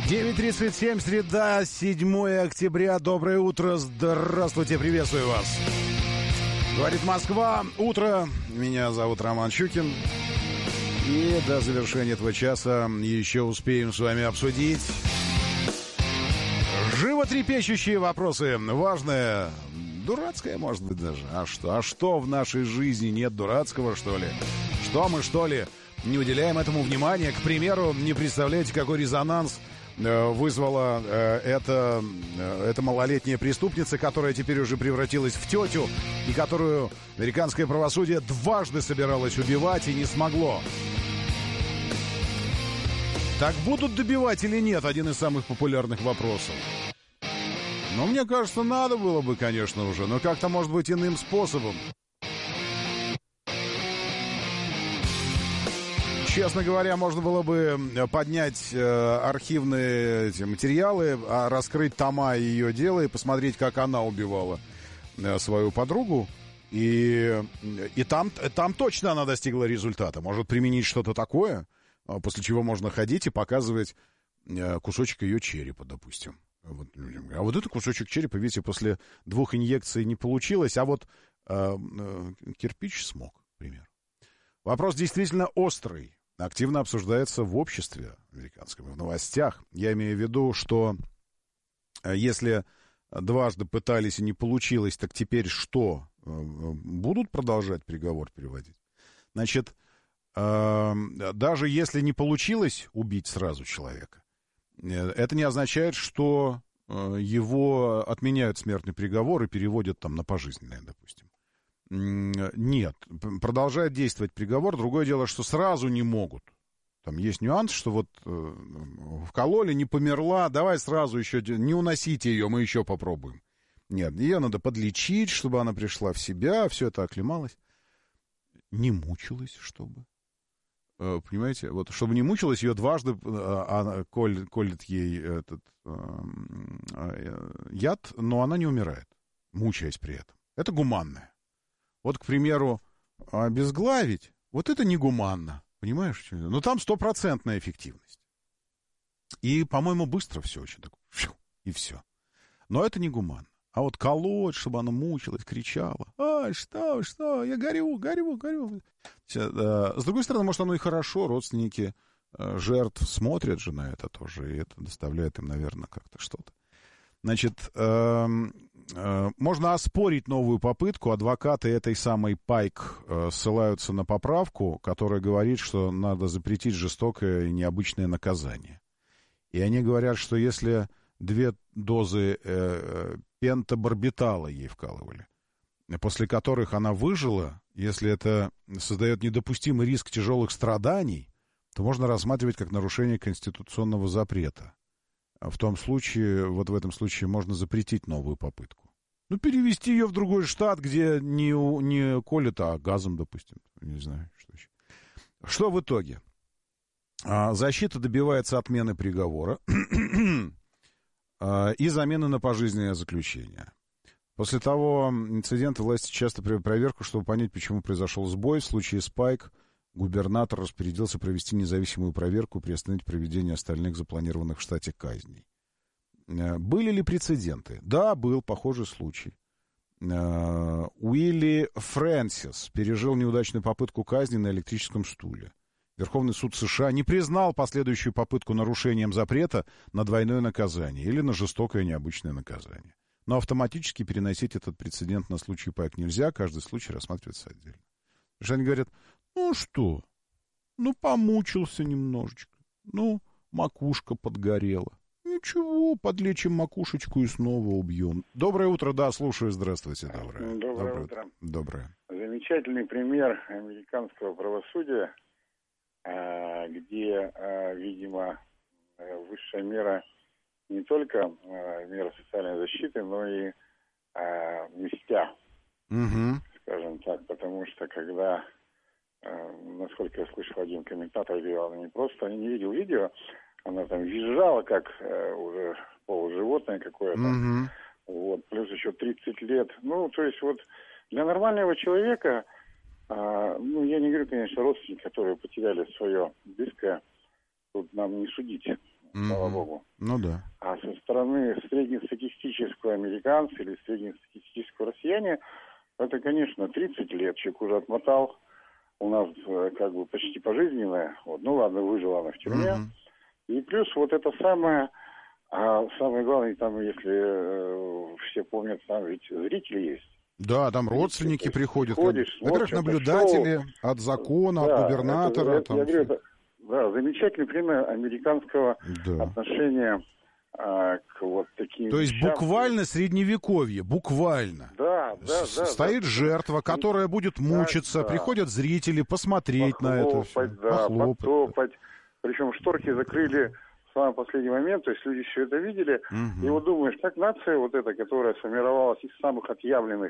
9:37, среда, 7 октября. Доброе утро, здравствуйте, приветствую вас. Говорит Москва, утро. Меня зовут Роман Щукин. И до завершения этого часа еще успеем с вами обсудить животрепещущие вопросы. Важное, дурацкое, может быть, даже. А что в нашей жизни нет дурацкого, что ли? Что мы, что ли, не уделяем этому внимания? К примеру, не представляете, какой резонанс вызвала эта малолетняя преступница, которая теперь уже превратилась в тетю, и которую американское правосудие дважды собиралось убивать и не смогло. Так будут добивать или нет? Один из самых популярных вопросов. Но мне кажется, надо было бы, конечно, уже, но как-то, может быть, иным способом. Честно говоря, можно было бы поднять архивные материалы, раскрыть тома ее дела и посмотреть, как она убивала свою подругу. И там точно она достигла результата. Может применить что-то такое, после чего можно ходить и показывать кусочек ее черепа, допустим. Вот, а вот этот кусочек черепа, видите, после 2 инъекций не получилось, а вот кирпич смог, к примеру. Вопрос действительно острый. Активно обсуждается в обществе американском, в новостях. Я имею в виду, что если дважды пытались и не получилось, так теперь что? Будут продолжать приговор переводить? Значит, даже если не получилось убить сразу человека, это не означает, что его отменяют смертный приговор и переводят там на пожизненное, допустим. Нет, продолжает действовать приговор. Другое дело, что сразу не могут. Там есть нюанс, что вот вкололи, не померла, давай сразу еще, не уносите ее, мы еще попробуем. Нет, ее надо подлечить, чтобы она пришла в себя, все это оклемалось. Не мучилась, чтобы. Понимаете, вот чтобы не мучилась, ее дважды колет ей этот яд, но она не умирает, мучаясь при этом. Это гуманное. Вот, к примеру, обезглавить, вот это негуманно, понимаешь? Но там 100% эффективность. И, по-моему, быстро все очень так, и все. Но это негуманно. А вот колоть, чтобы она мучилась, кричала, что, я горю. С другой стороны, может, оно и хорошо, родственники жертв смотрят же на это тоже, и это доставляет им, наверное, как-то что-то. Значит, можно оспорить новую попытку. Адвокаты этой самой Пайк ссылаются на поправку, которая говорит, что надо запретить жестокое и необычное наказание. И они говорят, что если 2 дозы пентабарбитала ей вкалывали, после которых она выжила, если это создает недопустимый риск тяжелых страданий, то можно рассматривать как нарушение конституционного запрета. В том случае, вот в этом случае можно запретить новую попытку. Ну, перевести ее в другой штат, где не колет, а газом, допустим. Не знаю, что еще. Что в итоге? Защита добивается отмены приговора и замены на пожизненное заключение. После того инцидента власти часто проводят проверку, чтобы понять, почему произошел сбой. В случае Спайк губернатор распорядился провести независимую проверку и приостановить проведение остальных запланированных в штате казней. Были ли прецеденты? Да, был похожий случай. Уилли Фрэнсис пережил неудачную попытку казни на электрическом стуле. Верховный суд США не признал последующую попытку нарушением запрета на двойное наказание или на жестокое необычное наказание. Но автоматически переносить этот прецедент на случай Пайк нельзя, каждый случай рассматривается отдельно. Потому что они говорят, ну что, помучился немножечко, макушка подгорела. Ничего, подлечим макушечку и снова убьем. Доброе утро, да, слушаю, здравствуйте. Доброе утро. Доброе. Замечательный пример американского правосудия, где, видимо, высшая мера не только мера социальной защиты, но и мстя, скажем так, потому что когда, насколько я слышал, один комментатор говорил, она не просто, не видел видео, она там визжала, как уже полуживотное какое-то, вот, плюс еще 30 лет, то есть вот для нормального человека, я не говорю, конечно, родственники, которые потеряли свое близкое, тут нам не судить, слава богу. Ну да. А со стороны среднестатистического американца или среднестатистического россияне, это, конечно, 30 лет человек уже отмотал. У нас как бы почти пожизненное. Вот. Ну ладно, выжила она в тюрьме. И плюс вот это самое, самое главное, там, если все помнят, там ведь зрители есть. Да, там родственники приходят. Ходишь, во-первых, наблюдатели от закона, от губернатора. Я говорю, это замечательный пример американского отношения к вот таким То есть вещам. буквально средневековье, буквально. Да. Стоит жертва, которая будет мучиться, приходят зрители посмотреть на это все. Похлопать. Причем шторки закрыли в самый последний момент, то есть люди все это видели. И вот думаешь, как нация вот эта, которая сформировалась из самых отъявленных,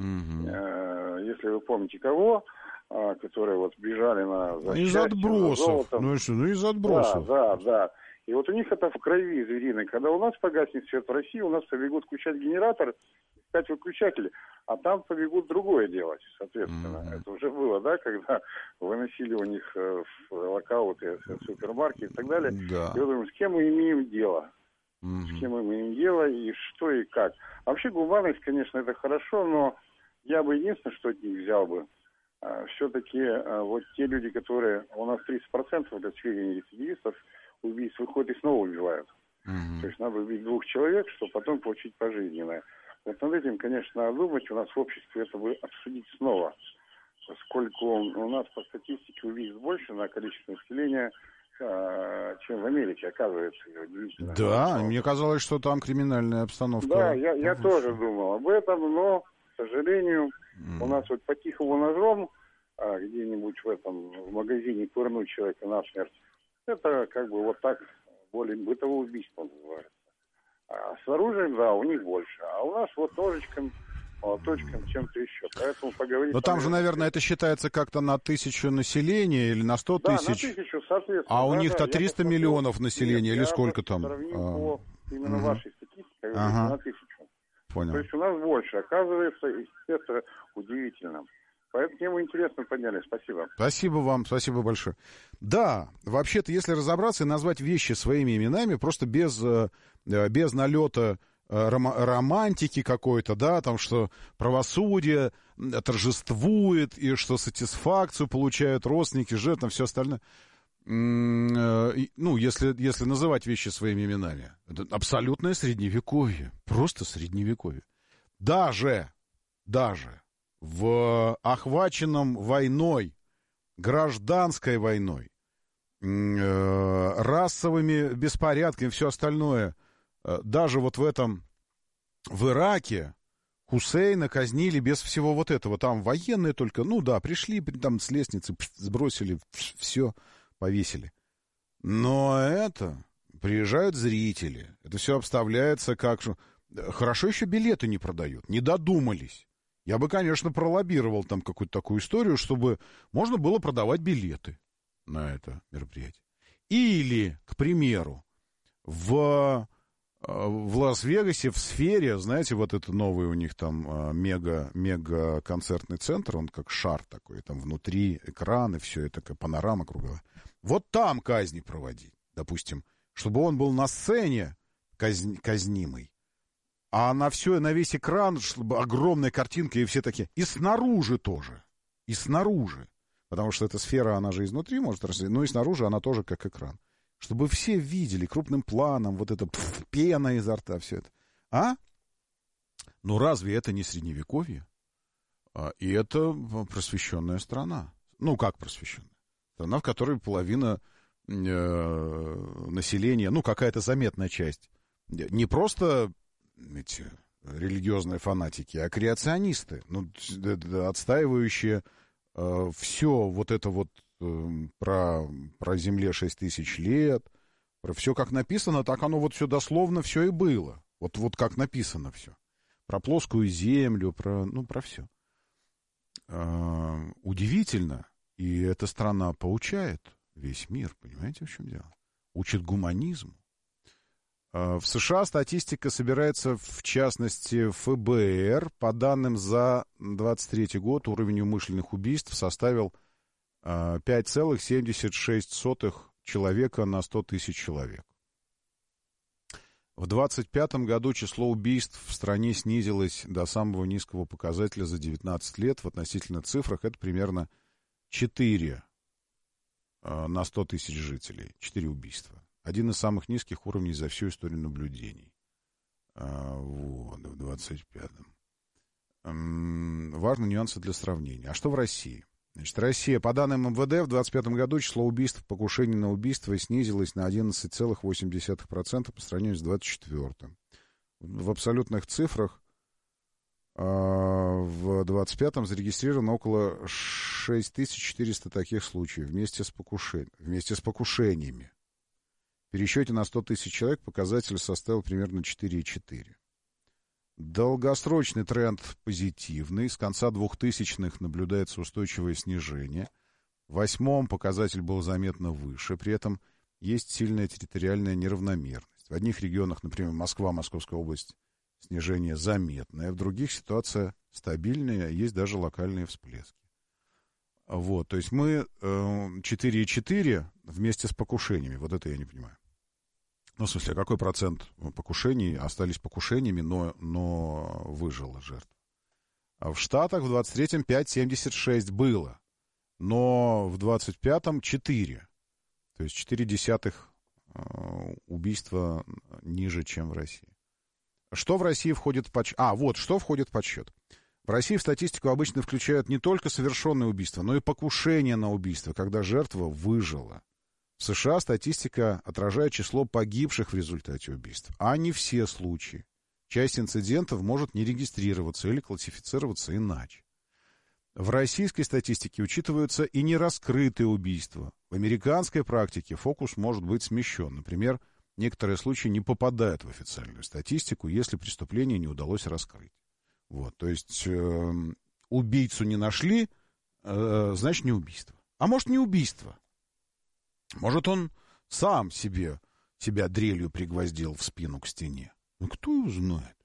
если вы помните кого, которые вот бежали из отбросов. Из отбросов. Да. И вот у них это в крови звериной. Когда у нас погаснет свет в России, у нас побегут включать генератор, искать выключатели, а там побегут другое делать, соответственно. Это уже было, да, когда выносили у них в локауты супермаркеты и так далее. Да. И вот думаю, с кем мы имеем дело? С кем мы имеем дело и что и как. Вообще гуманность, конечно, это хорошо, но я бы единственное, что от них взял бы, все-таки вот те люди, которые, у нас 30% для сведения рецидивистов, убийств выходят и снова убивают. То есть надо убить 2 человек, чтобы потом получить пожизненное. Вот над этим, конечно, надо думать. У нас в обществе это бы обсудить снова. Поскольку у нас по статистике убийств больше на количество населения, чем в Америке, оказывается. Да, мне казалось, что там криминальная обстановка. Да, я тоже думал об этом, но, к сожалению, у нас вот по тихому ножом где-нибудь в магазине пырнуть человека насмерть, это как бы вот так, более бытовое убийство называется. А с оружием, да, у них больше. А у нас вот ножичком, молоточком, чем-то еще. Поэтому поговорить... Но там же, наверное, это считается как-то на 1000 населения или на 100 тысяч. Да, на 1000, соответственно. А у них-то 300 миллионов населения, или сколько там? По именно вашей статистике, на 1000. Понял. То есть у нас больше. Оказывается, и это удивительно. Поэтому тему интересно подняли. Спасибо. Спасибо вам, спасибо большое. Да, вообще-то, если разобраться и назвать вещи своими именами, просто без налета романтики какой-то, да, там, что правосудие торжествует, и что сатисфакцию получают родственники, жертвы, все остальное. Ну, если называть вещи своими именами. Это абсолютное средневековье. Просто средневековье. Даже в охваченном войной, гражданской войной, расовыми беспорядками, все остальное, даже вот в Ираке Хусейна казнили без всего вот этого. Там военные только, пришли, там с лестницы сбросили, все, повесили. Но приезжают зрители, это все обставляется как... Хорошо еще билеты не продают, не додумались. Я бы, конечно, пролоббировал там какую-то такую историю, чтобы можно было продавать билеты на это мероприятие. Или, к примеру, в Лас-Вегасе, в Сфере, знаете, вот это новый у них там мега-концертный центр, он как шар такой, там внутри экраны, все это, такая панорама круговая. Вот там казни проводить, допустим, чтобы он был на сцене казнимый. А на весь экран, чтобы огромная картинка, и все такие. И снаружи тоже. И снаружи. Потому что эта сфера, она же изнутри может расти, но и снаружи она тоже как экран. Чтобы все видели крупным планом вот это пена изо рта, все это. Ну разве это не средневековье? И это просвещенная страна. Ну, как просвещенная? Страна, в которой половина населения, какая-то заметная часть, не просто... эти религиозные фанатики, а креационисты, отстаивающие все вот это вот про Земле 6000 лет, про все как написано, так оно вот все дословно все и было. Вот как написано все. Про плоскую землю, про все. Удивительно, и эта страна поучает весь мир, понимаете, в чем дело? Учит гуманизму. В США статистика собирается, в частности, ФБР. По данным за 23 год уровень умышленных убийств составил 5,76 человека на 100 тысяч человек. В 2025 году число убийств в стране снизилось до самого низкого показателя за 19 лет. В относительных цифрах это примерно 4 на 100 тысяч жителей. 4 убийства. Один из самых низких уровней за всю историю наблюдений. Вот, в 25-м. Важны нюансы для сравнения. А что в России? Значит, Россия, по данным МВД, в 2025 году число убийств, покушений на убийство снизилось на 11,8% по сравнению с 2024. В абсолютных цифрах в 2025-м зарегистрировано около 6400 таких случаев вместе с покушениями. В пересчете на 100 тысяч человек показатель составил примерно 4,4. Долгосрочный тренд позитивный. С конца 2000-х наблюдается устойчивое снижение. В 2008-м показатель был заметно выше. При этом есть сильная территориальная неравномерность. В одних регионах, например, Москва, Московская область, снижение заметное. В других ситуация стабильная, есть даже локальные всплески. Вот, то есть мы 4,4 вместе с покушениями. Вот это я не понимаю. Ну, в смысле, какой процент покушений остались покушениями, но выжила жертва? А в Штатах в 23-м 5,76 было, но в 25-м 4. То есть 0,4 убийства ниже, чем в России. Что в России входит в подсчет? Вот что входит в подсчет. В России в статистику обычно включают не только совершенные убийства, но и покушение на убийство, когда жертва выжила. В США статистика отражает число погибших в результате убийств, а не все случаи. Часть инцидентов может не регистрироваться или классифицироваться иначе. В российской статистике учитываются и нераскрытые убийства. В американской практике фокус может быть смещен. Например, некоторые случаи не попадают в официальную статистику, если преступление не удалось раскрыть. Вот, то есть убийцу не нашли, значит, не убийство. А может, не убийство. Может, он сам себя дрелью пригвоздил в спину к стене. Ну, кто его знает?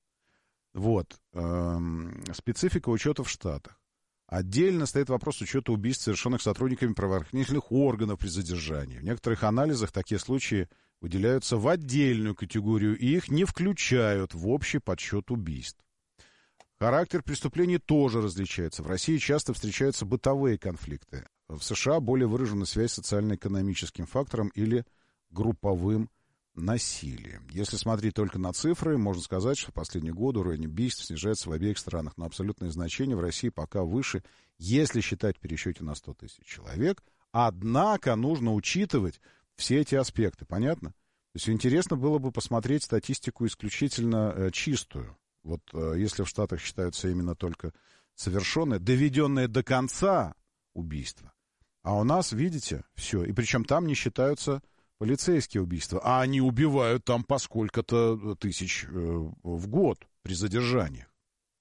Вот. Специфика учета в Штатах. Отдельно стоит вопрос учета убийств, совершенных сотрудниками правоохранительных органов при задержании. В некоторых анализах такие случаи выделяются в отдельную категорию, и их не включают в общий подсчет убийств. Характер преступлений тоже различается. В России часто встречаются бытовые конфликты. В США более выражена связь с социально-экономическим фактором или групповым насилием. Если смотреть только на цифры, можно сказать, что в последние годы уровень убийств снижается в обеих странах. Но абсолютное значение в России пока выше, если считать в пересчете на 100 тысяч человек. Однако нужно учитывать все эти аспекты. Понятно? То есть интересно было бы посмотреть статистику исключительно чистую. Вот если в Штатах считаются именно только совершенные, доведенные до конца убийства. А у нас, видите, все. И причем там не считаются полицейские убийства. А они убивают там по сколько-то тысяч в год при задержаниях.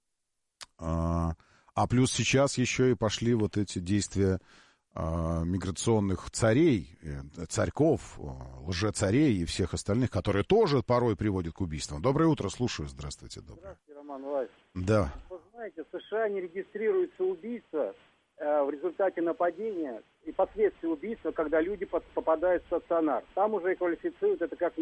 А плюс сейчас еще и пошли вот эти действия миграционных царей, царьков, лжецарей и всех остальных, которые тоже порой приводят к убийствам. Доброе утро, слушаю. Здравствуйте. Здравствуйте, Роман Владимирович. Да. Вы знаете, в США не регистрируется убийство в результате нападения и последствий убийства, когда люди попадают в стационар. Там уже квалифицируют это как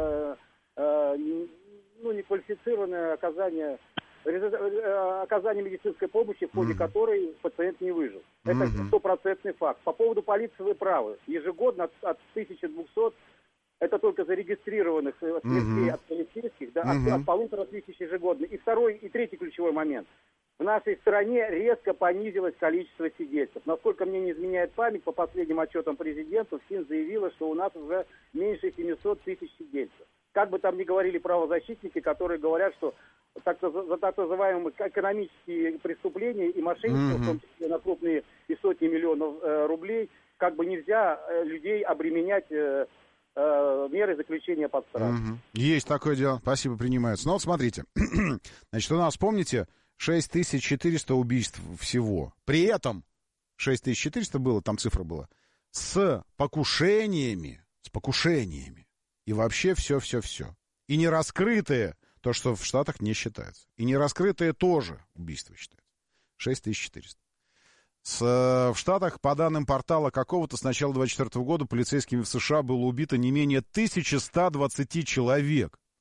неквалифицированное оказание медицинской помощи, в ходе которой пациент не выжил. Это стопроцентный факт. По поводу полиции вы правы. Ежегодно от 1200, это только зарегистрированных смертей от полицейских, да, от 1500 ежегодно. И второй, и третий ключевой момент. В нашей стране резко понизилось количество свидетельств. Насколько мне не изменяет память, по последним отчетам президента, ФСИН заявила, что у нас уже меньше 700 тысяч свидетельств. Как бы там ни говорили правозащитники, которые говорят, что за так называемые экономические преступления и мошенничество, в том числе на крупные и сотни миллионов рублей, как бы нельзя людей обременять меры заключения под стражу. Есть такое дело. Спасибо, принимается. Но вот смотрите. Значит, у нас, помните, 6400 убийств всего. При этом 6400 было, там цифра была, с покушениями. И вообще все. И не раскрытые, то, что в Штатах не считается. И не раскрытые тоже убийства считаются. 6400. В Штатах, по данным портала какого-то, с начала 2024 года полицейскими в США было убито не менее 1120 человек.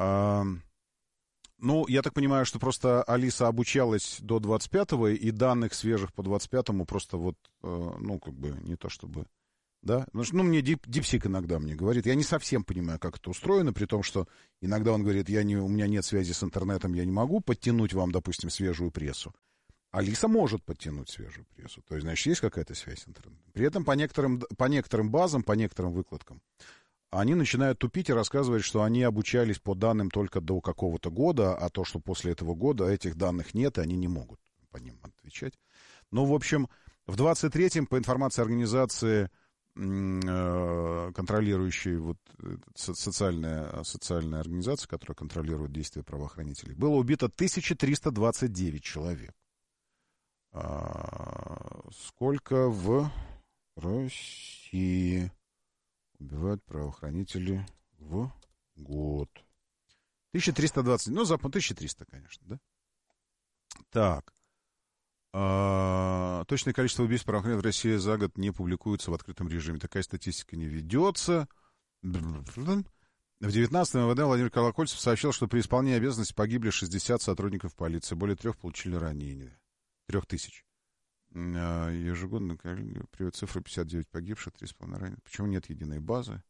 Ну, я так понимаю, что просто Алиса обучалась до 25-го, и данных свежих по 25-му просто вот, ну, как бы не то чтобы, да. Ну, мне Дипсик иногда мне говорит, я не совсем понимаю, как это устроено, при том, что иногда он говорит, у меня нет связи с интернетом, я не могу подтянуть вам, допустим, свежую прессу. Алиса может подтянуть свежую прессу, то есть, значит, есть какая-то связь с интернетом. При этом по некоторым базам, по некоторым выкладкам, они начинают тупить и рассказывать, что они обучались по данным только до какого-то года, а то, что после этого года этих данных нет, и они не могут по ним отвечать. Ну, в общем, в 23-м, по информации организации, контролирующей вот, социальная организация, которая контролирует действия правоохранителей, было убито 1329 человек. Сколько в России убивают правоохранители в год? 1320, ну, 1300, конечно, да? Так. Точное количество убийств правоохранителей в России за год не публикуется в открытом режиме. Такая статистика не ведется. В 19-м МВД Владимир Колокольцев сообщил, что при исполнении обязанностей погибли 60 сотрудников полиции. Более 3 получили ранения. 3000. Ежегодно приводит цифру 59 погибших, 3,5 раненых. Почему нет единой базы?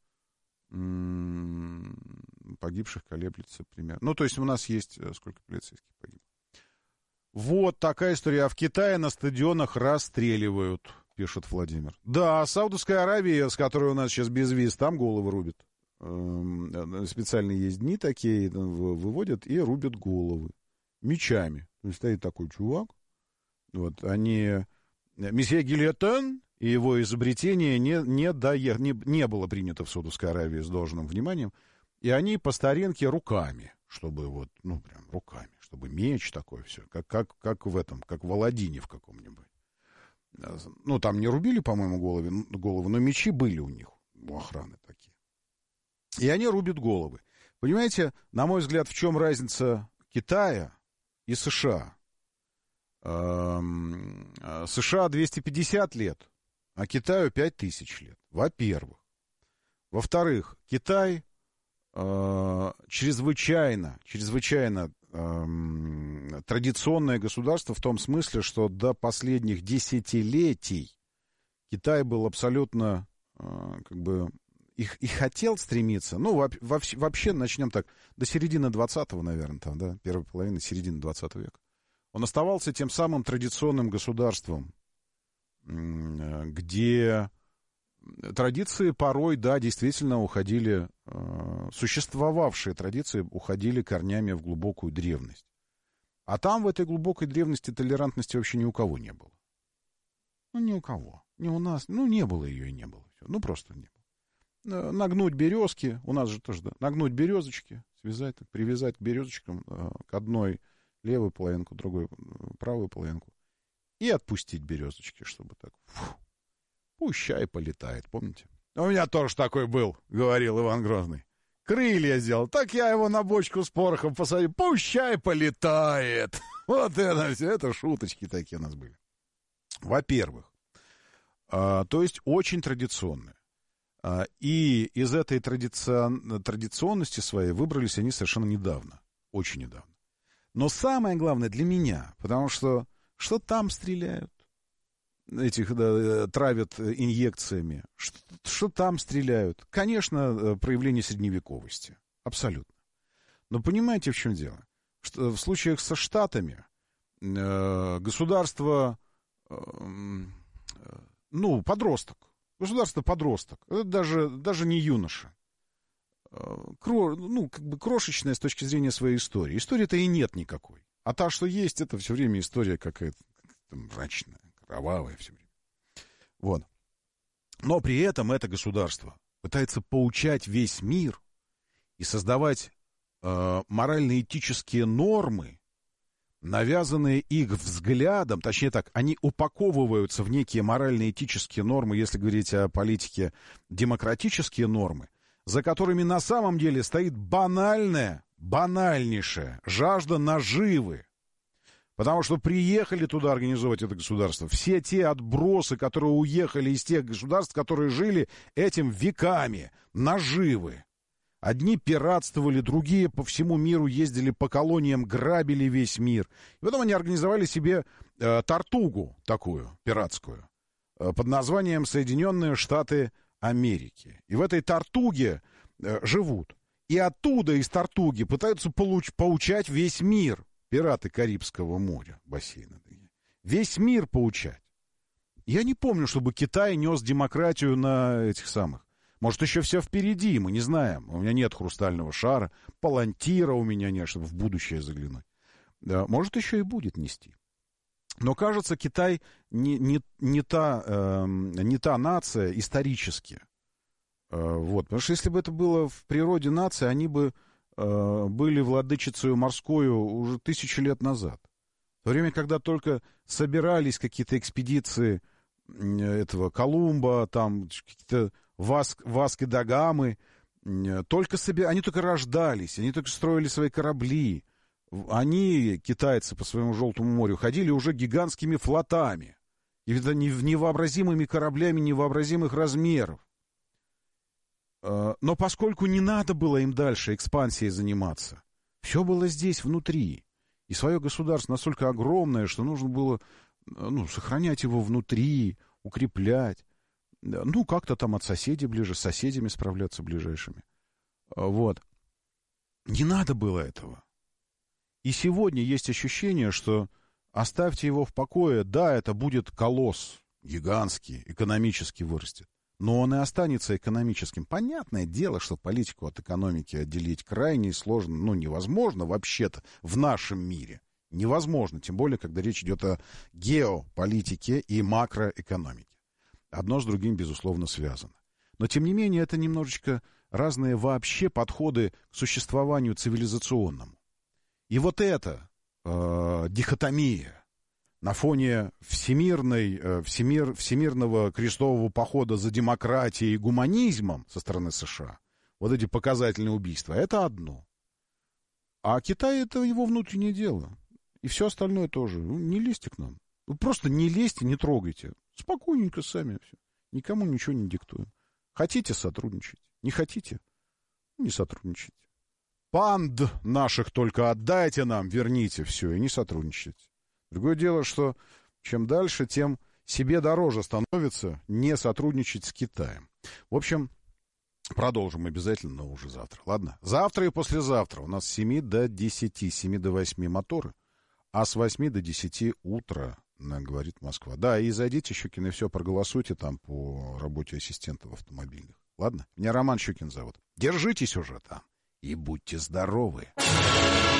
Погибших колеблется примерно. Ну, то есть у нас есть сколько полицейских погибло. Вот такая история. А в Китае на стадионах расстреливают, пишет Владимир. Да, Саудовская Аравия, с которой у нас сейчас безвиз, там головы рубят. Специально есть дни такие, выводят и рубят головы. Мечами. То есть стоит такой чувак. Вот, они... Месье Гильотен и его изобретение не было принято в Саудовской Аравии с должным вниманием. И они по старинке руками, чтобы вот, ну, прям руками, чтобы меч такой все, как в этом, как в Аладдине в каком-нибудь. Ну, там не рубили, по-моему, головы, но мечи были у них, у охраны такие. И они рубят головы. Понимаете, на мой взгляд, в чем разница Китая и США? США 250 лет, а Китаю 5000 лет. Во-первых. Во-вторых, Китай чрезвычайно традиционное государство в том смысле, что до последних десятилетий Китай был абсолютно как бы и хотел стремиться, ну, вообще, начнем так, до середины 20-го, наверное, там, да, первой половины, середины 20 века. Он оставался тем самым традиционным государством, где традиции порой, да, действительно уходили, существовавшие традиции уходили корнями в глубокую древность. А там в этой глубокой древности толерантности вообще ни у кого не было. Ну, ни у кого. Ни у нас. Ну, не было ее и не было. Ну, просто не было. Нагнуть березки, у нас же тоже, да, нагнуть березочки, связать, привязать к березочкам к одной левую половинку, другую правую половинку. И отпустить березочки, чтобы так... Пущай полетает, помните? У меня тоже такой был, говорил Иван Грозный. Крылья сделал. Так я его на бочку с порохом посадил. Пущай полетает. Вот это все. Это шуточки такие у нас были. Во-первых. То есть очень традиционные. И из этой традиционности своей выбрались они совершенно недавно. Очень недавно. Но самое главное для меня, потому что там стреляют, этих, да, травят инъекциями, что там стреляют. Конечно, проявление средневековости. Абсолютно. Но понимаете, в чем дело? Что в случаях со Штатами государство, ну, подросток. Государство-подросток. Это даже не юноша. Ну, как бы крошечная с точки зрения своей истории. Истории-то и нет никакой. А та, что есть, это все время история какая-то мрачная, кровавая все время. Вот. Но при этом это государство пытается поучать весь мир и создавать морально-этические нормы, навязанные их взглядом, точнее так, они упаковываются в некие морально-этические нормы, если говорить о политике, демократические нормы, за которыми на самом деле стоит банальнейшая жажда наживы. Потому что приехали туда организовать это государство все те отбросы, которые уехали из тех государств, которые жили этим веками, наживы. Одни пиратствовали, другие по всему миру ездили по колониям, грабили весь мир. И потом они организовали себе тартугу такую, пиратскую, под названием Соединенные Штаты Америки. И в этой тартуге живут. И оттуда, из тартуги, пытаются поучать весь мир. Пираты Карибского моря, бассейна. Весь мир поучать. Я не помню, чтобы Китай нес демократию на этих самых. Может, еще все впереди, мы не знаем. У меня нет хрустального шара, палантира у меня нет, чтобы в будущее заглянуть. Да, может, еще и будет нести. Но, кажется, Китай не та нация исторически. Вот. Потому что если бы это было в природе нации, они бы были владычицей морскою уже 1000 лет назад. В то время, когда только собирались какие-то экспедиции этого Колумба, там какие-то Васко да Гамы, они только рождались, они только строили свои корабли. Они, китайцы, по своему Желтому морю ходили уже гигантскими флотами. И это невообразимыми кораблями невообразимых размеров. Но поскольку не надо было им дальше экспансией заниматься, все было здесь, внутри. И свое государство настолько огромное, что нужно было сохранять его внутри, укреплять. Ну, как-то там от соседей ближе, с соседями справляться ближайшими. Вот. Не надо было этого. И сегодня есть ощущение, что оставьте его в покое. Да, это будет колосс гигантский, экономически вырастет. Но он и останется экономическим. Понятное дело, что политику от экономики отделить крайне сложно, невозможно вообще-то в нашем мире. Невозможно, тем более, когда речь идет о геополитике и макроэкономике. Одно с другим, безусловно, связано. Но, тем не менее, это немножечко разные вообще подходы к существованию цивилизационному. И вот эта дихотомия на фоне всемирного крестового похода за демократией и гуманизмом со стороны США, вот эти показательные убийства, это одно. А Китай — это его внутреннее дело. И все остальное тоже. Не лезьте к нам. Вы просто не лезьте, не трогайте. Спокойненько сами все. Никому ничего не диктуем. Хотите — сотрудничать. Не хотите — не сотрудничайте. Панд наших только отдайте нам, верните все, и не сотрудничайте. Другое дело, что чем дальше, тем себе дороже становится не сотрудничать с Китаем. В общем, продолжим обязательно, но уже завтра. Ладно? Завтра и послезавтра у нас с 7 до 10, 7 до 8 моторы, а с 8 до 10 утра, говорит Москва. Да, и зайдите, Щукин, и все, проголосуйте там по работе ассистентов автомобильных. Ладно? Меня Роман Щукин зовут. Держитесь уже там и будьте здоровы.